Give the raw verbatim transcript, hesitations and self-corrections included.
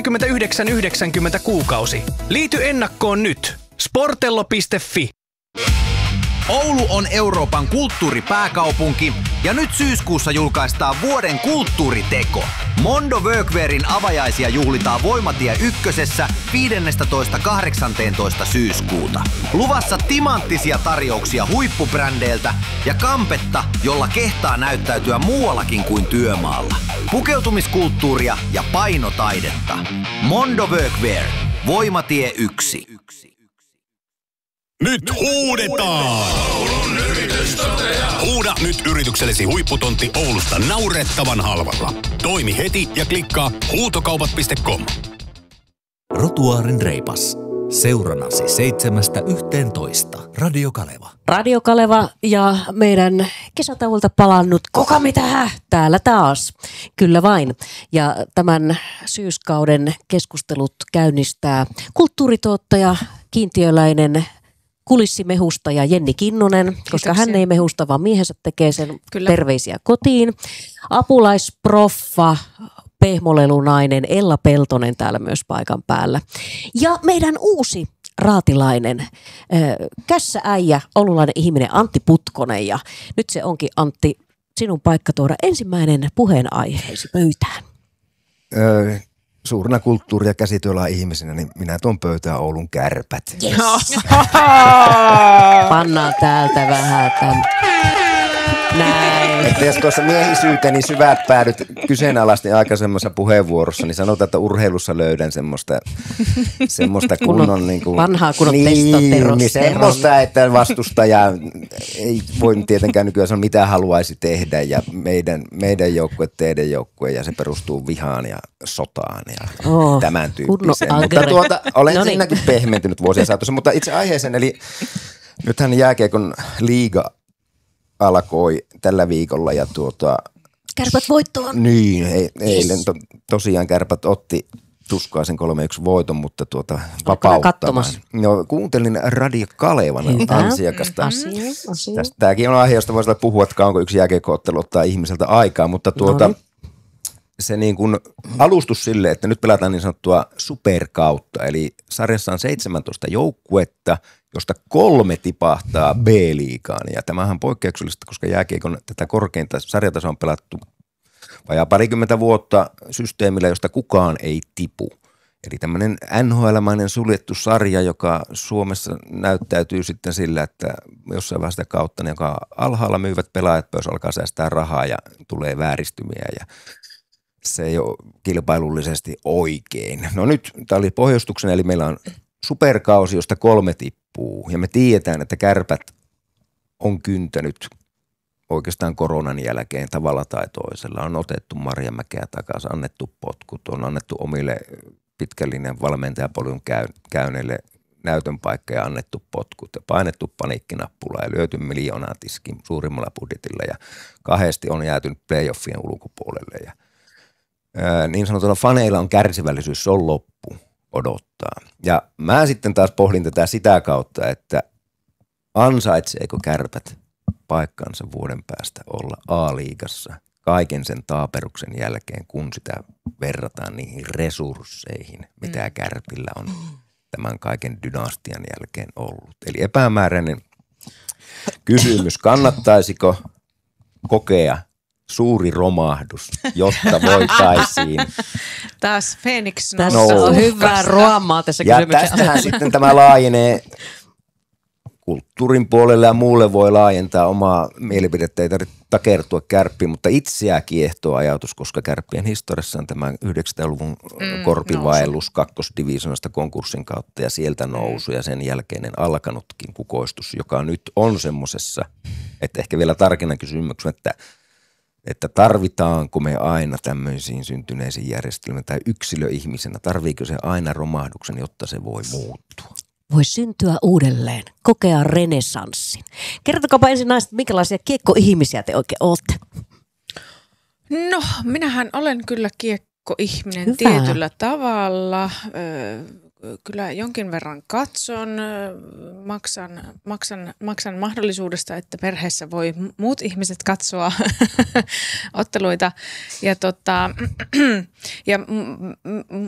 kolmekymmentäyhdeksän yhdeksänkymmentä kuukausi. Liity ennakkoon nyt. Sportello piste fi. Oulu on Euroopan kulttuuripääkaupunki ja nyt syyskuussa julkaistaan vuoden kulttuuriteko. Mondo Workwearin avajaisia juhlitaan Voimatie ykkösessä viidestoista kahdeksanteentoista syyskuuta. Luvassa timanttisia tarjouksia huippubrändeiltä ja kampetta, jolla kehtaa näyttäytyä muuallakin kuin työmaalla. Pukeutumiskulttuuria ja painotaidetta. Mondo Workwear. Voimatie yksi. Nyt huudetaan! Oulun yritystoteja. Huuda nyt yrityksellesi huipputontti Oulusta naurettavan halvalla. Toimi heti ja klikkaa huutokaupat piste com. Rotuaarin reipas. Seuranasi seitsemästä yhteentoista. Radio Kaleva. Radio Kaleva ja meidän kesätauolta palannut Kuka mitä? Täällä taas. Kyllä vain. Ja tämän syyskauden keskustelut käynnistää kulttuurituottaja, kiintiöläinen kulissimehustaja Jenni Kinnunen, koska Kiitoksia. hän ei mehusta, vaan miehensä tekee sen. Kyllä. Terveisiä kotiin. Apulaisproffa, pehmolelunainen Ella Peltonen täällä myös paikan päällä. Ja meidän uusi raatilainen, äh, kässääijä, oululainen ihminen Antti Putkonen. Ja nyt se onkin, Antti, sinun paikka tuoda ensimmäinen puheenaiheesi pöytään. Öö, suurena kulttuuri- ja käsityöalan ihmisenä, niin minä tuon pöytään Oulun Kärpät. Yes. Pannaan täältä vähän tämän. Näin. Että jos tuossa miehisyyteni syvät päädyt kyseenalaisesti aikaisemmassa puheenvuorossa, niin sanotaan, että urheilussa löydän semmoista, semmoista kunnon niin kuin, vanhaa kunnon niin, testosteron. niin semmoista, että vastustaja ei voi tietenkään nykyään sanoa, mitä haluaisi tehdä ja meidän, meidän joukkue, teidän joukkue ja se perustuu vihaan ja sotaan ja oh, tämän tyyppiseen. Mutta tuota, olen no niin. siinäkin pehmentynyt vuosien saatossa, mutta itse aiheeseen, eli nythän jääkiekon liiga alkoi tällä viikolla ja tuota... Kärpät voittoon. Niin, e- eilen to, tosiaan Kärpät otti tuskaisen kolme yksi voiton, mutta tuota vapauttamaan. No, kuuntelin Radio Kalevan ansiakasta. Asia, asia. Tämäkin on aihe, josta voisi puhua, että onko yksi jääkiekko-ottelu ottaa ihmiseltä aikaa, mutta tuota... No. Se niin kuin alustus sille, että nyt pelataan niin sanottua superkautta, eli sarjassa on seitsemäntoista joukkuetta, josta kolme tipahtaa B-liigaan. Ja tämähän on poikkeuksellista, koska jääkiekon tätä korkeinta sarjatasoa on pelattu vajaa parikymmentä vuotta systeemillä, josta kukaan ei tipu. Eli tämmöinen N H L-mainen suljettu sarja, joka Suomessa näyttäytyy sitten sillä, että jossain vaiheessa kautta, niin joka alhaalla myyvät pelaajat pöys alkaa säästää rahaa ja tulee vääristymiä ja se ei ole kilpailullisesti oikein. No nyt tämä oli pohjustuksena, eli meillä on superkausi, josta kolme tippuu. Ja me tiedetään, että Kärpät on kyntänyt oikeastaan koronan jälkeen tavalla tai toisella. On otettu Marjamäkeä takaisin, annettu potkut, on annettu omille pitkällinen valmentajapolun käyneille näytön paikka ja annettu potkut ja painettu paniikkinappula ja lyöty miljoonaa tiskin suurimmalla budjetilla ja kahdesti on jäätynyt playoffien ulkopuolelle ja niin sanotulla faneilla on kärsivällisyys, se on loppu odottaa. Ja mä sitten taas pohdin tätä sitä kautta, että ansaitseeko Kärpät paikkansa vuoden päästä olla A-liigassa kaiken sen taaperuksen jälkeen, kun sitä verrataan niihin resursseihin, mitä Kärpillä on tämän kaiken dynastian jälkeen ollut. Eli epämääräinen kysymys, kannattaisiko kokea suuri romahdus, jotta voitaisiin. Taas Phoenix Tässä on hyvää ruomaa tässä ja kysymyksessä. tästähän sitten tämä laajenee kulttuurin puolelle ja muulle voi laajentaa omaa mielipidettä, ei tarvitse takertua Kärppiin, mutta itseä kiehtoo ajatus, koska Kärppien historiassa on tämä yhdeksänkymmentäluvun mm, korpivaellus kakkosdivisionasta konkurssin kautta ja sieltä nousu ja sen jälkeinen alkanutkin kukoistus, joka nyt on semmoisessa, että ehkä vielä tarkennan kysymyksen, että että tarvitaanko me aina tämmöisiin syntyneisiin järjestelmiin tai yksilöihmisenä, tarviiko se aina romahduksen, jotta se voi muuttua? Voi syntyä uudelleen, kokea renessanssin. Kertokaapa ensin naiset, minkälaisia kiekkoihmisiä te oikein olette? No, minähän olen kyllä kiekkoihminen Hyvä. tietyllä tavalla. Kyllä jonkin verran katson, maksan, maksan, maksan mahdollisuudesta, että perheessä voi muut ihmiset katsoa otteluita. Ja, tota, ja